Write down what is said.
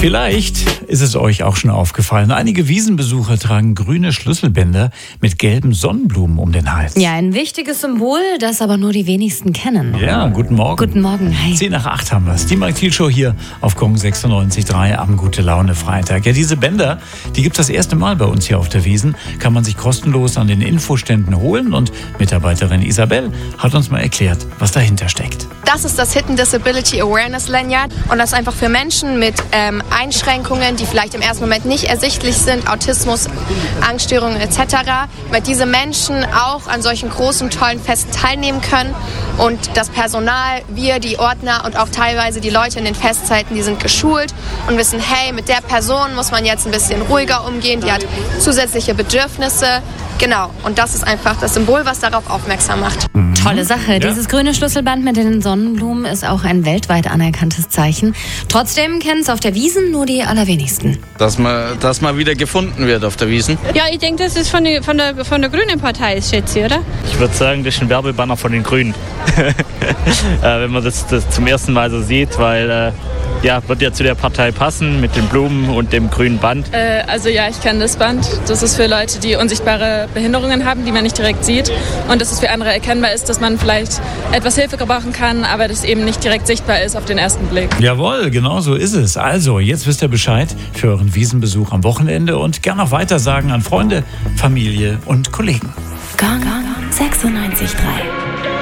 Vielleicht ist es euch auch schon aufgefallen. Einige Wiesenbesucher tragen grüne Schlüsselbänder mit gelben Sonnenblumen um den Hals. Ja, ein wichtiges Symbol, das aber nur die wenigsten kennen. Ja, guten Morgen. Guten Morgen, hi. 7:10 haben wir es. Die Mike Thiel Show hier auf Gong 96.3 am Gute Laune Freitag. Ja, diese Bänder, die gibt es das erste Mal bei uns hier auf der Wiesn. Kann man sich kostenlos an den Infoständen holen. Und Mitarbeiterin Isabel hat uns mal erklärt, was dahinter steckt. Das ist das Hidden Disability Awareness Lanyard und das ist einfach für Menschen mit Einschränkungen, die vielleicht im ersten Moment nicht ersichtlich sind, Autismus, Angststörungen etc., damit diese Menschen auch an solchen großen, tollen Festen teilnehmen können und das Personal, wir, die Ordner und auch teilweise die Leute in den Festzeiten, die sind geschult und wissen, hey, mit der Person muss man jetzt ein bisschen ruhiger umgehen, die hat zusätzliche Bedürfnisse. Genau, und das ist einfach das Symbol, was darauf aufmerksam macht. Tolle Sache. Ja. Dieses grüne Schlüsselband mit den Sonnenblumen ist auch ein weltweit anerkanntes Zeichen. Trotzdem kennen es auf der Wiesn nur die allerwenigsten. Dass mal wieder gefunden wird auf der Wiesn. Ja, ich denke, das ist von der Grünen Partei, schätze ich, oder? Ich würde sagen, das ist ein Werbebanner von den Grünen. Wenn man das zum ersten Mal so sieht, weil wird ja zu der Partei passen mit den Blumen und dem grünen Band. Ich kenne das Band. Das ist für Leute, die unsichtbare Behinderungen haben, die man nicht direkt sieht. Und dass es für andere erkennbar ist, dass man vielleicht etwas Hilfe gebrauchen kann, aber das eben nicht direkt sichtbar ist auf den ersten Blick. Jawohl, genau so ist es. Also, jetzt wisst ihr Bescheid für euren Wiesenbesuch am Wochenende und gern noch weiter sagen an Freunde, Familie und Kollegen. Gong 96.3